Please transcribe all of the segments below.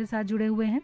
हमारे साथ जुड़े हुए हैं।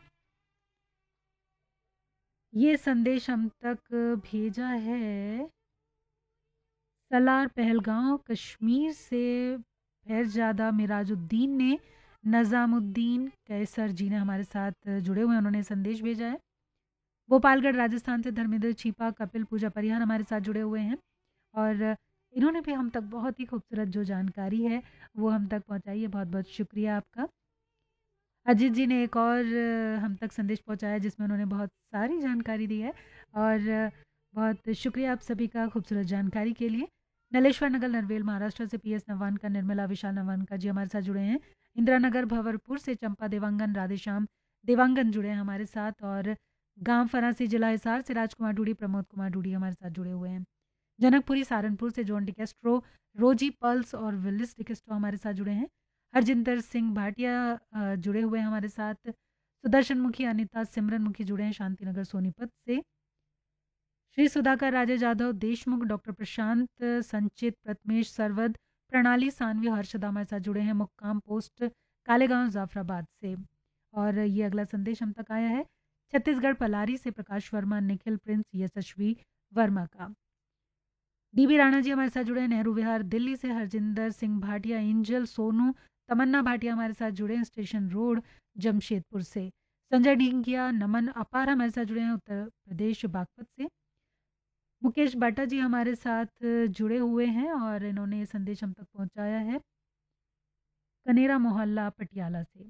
ये संदेश हम तक भेजा है सलार पहलगांव कश्मीर से फैज़ादा मिराजुद्दीन ने। नज़ामुद्दीन कैसर जी ने हमारे साथ जुड़े हुए हैं, उन्होंने संदेश भेजा है। गोपालगढ़ राजस्थान से धर्मेंद्र छिपा कपिल पूजा परिहार हमारे साथ जुड़े हुए हैं और इन्होंने भी हम तक बहुत ही खूबसूरत जो जानकारी है वो हम तक पहुंचाई है। बहुत बहुत शुक्रिया आपका। अजीत जी ने एक और हम तक संदेश पहुंचाया जिसमें उन्होंने बहुत सारी जानकारी दी है और बहुत शुक्रिया आप सभी का खूबसूरत जानकारी के लिए। नलेश्वर नगर नरवेल महाराष्ट्र से पीएस नवानका निर्मला विशाल नवानका जी हमारे साथ जुड़े हैं। इंदिरा नगर भंवरपुर से चंपा देवांगन राधेश्याम देवांगन जुड़े हैं हमारे साथ और गांव फरासी जिला हिसार से राजकुमार डूडी प्रमोद कुमार डूडी हमारे साथ जुड़े हुए हैं। जनकपुरी सहारनपुर से जॉन डिकेस्ट्रो रोजी पल्स और विलिस डिकेस्ट्रो हमारे साथ जुड़े हैं। हरजिंदर सिंह भाटिया जुड़े हुए हैं हमारे साथ। सुदर्शन मुखी अनिता सिमरन मुखी जुड़े हैं शांतिनगर सोनीपत से। श्री सुधाकर राजे जाधव देशमुख डॉक्टर प्रशांत संचित प्रथमेश सरवद प्रणाली सानवी हर्षदा हमारे साथ जुड़े हैं मुक्काम पोस्ट कालेगांव जाफराबाद से। और ये अगला संदेश हम तक आया है छत्तीसगढ़ पलारी से प्रकाश वर्मा निखिल प्रिंस यशस्वी वर्मा का। डीबी राणा जी हमारे साथ जुड़े हैं नेहरू विहार दिल्ली से। हरजिंदर सिंह भाटिया एंजल सोनू तमन्ना भाटिया हमारे साथ जुड़े हैं स्टेशन रोड जमशेदपुर से। संजय ढींगिया नमन अपार हमारे साथ जुड़े हैं उत्तर प्रदेश बागपत से। मुकेश बाटा जी हमारे साथ जुड़े हुए हैं और इन्होंने ये संदेश हम तक पहुंचाया है कनेरा मोहल्ला पटियाला से।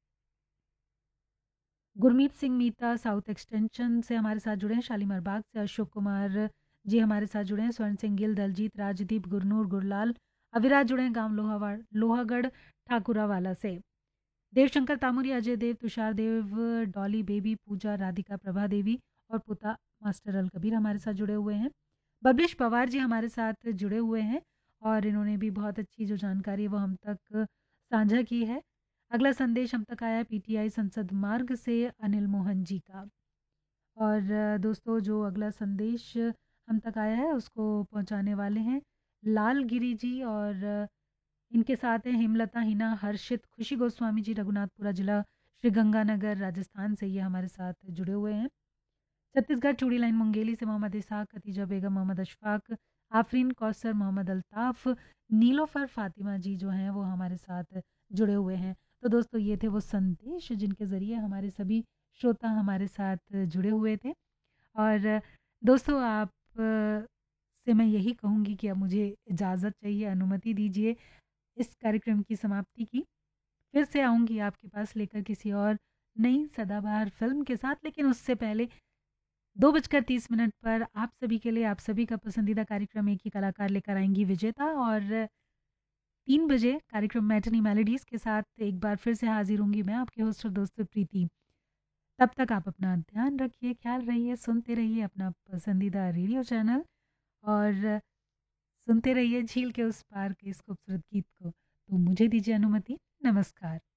गुरमीत सिंह मीता साउथ एक्सटेंशन से हमारे साथ जुड़े हैं शालीमार बाग से। अशोक कुमार जी हमारे साथ जुड़े हैं स्वर्ण सिंह गिल दलजीत राजदीप गुरनूर गुरलाल अविराज जुड़े हैं गांव लोहागढ़ ठाकुरावाला से। देवशंकर तामुरी अजय देव तुषार देव डॉली बेबी पूजा राधिका प्रभा देवी और पुता मास्टर अल कबीर हमारे साथ जुड़े हुए हैं। बबलेश पवार जी हमारे साथ जुड़े हुए हैं और इन्होंने भी बहुत अच्छी जो जानकारी है वो हम तक साझा की है। अगला संदेश हम तक आया है पीटीआई संसद मार्ग से अनिल मोहन जी का। और दोस्तों जो अगला संदेश हम तक आया है उसको पहुंचाने वाले हैं लाल गिरी जी और इनके साथ हैं हेमलता हिना हर्षित खुशी गोस्वामी जी रघुनाथपुरा जिला श्री गंगानगर राजस्थान से ये हमारे साथ जुड़े हुए हैं। छत्तीसगढ़ चूड़ी लाइन मुंगेली से मोहम्मद इसाक खतीजा बेगम मोहम्मद अशफाक आफरीन कौसर मोहम्मद अल्ताफ नीलोफर फातिमा जी जो हैं वो हमारे साथ जुड़े हुए हैं। तो दोस्तों ये थे वो संदेश जिनके ज़रिए हमारे सभी श्रोता हमारे साथ जुड़े हुए थे। और दोस्तों आप से मैं यही कहूँगी कि अब मुझे इजाज़त चाहिए, अनुमति दीजिए इस कार्यक्रम की समाप्ति की। फिर से आऊँगी आपके पास लेकर किसी और नई सदाबहार फिल्म के साथ, लेकिन उससे पहले 2:30 पर आप सभी के लिए आप सभी का पसंदीदा कार्यक्रम एक ही कलाकार लेकर आएंगी विजेता और 3 बजे कार्यक्रम मैटनी मेलोडीज के साथ एक बार फिर से हाजिर होंगी मैं आपके होस्ट और दोस्त प्रीति। तब तक आप अपना ध्यान रखिए, ख्याल रहिए, सुनते रहिए अपना पसंदीदा रेडियो चैनल और सुनते रहिए झील के उस पार के इस खूबसूरत गीत को। तो मुझे दीजिए अनुमति, नमस्कार।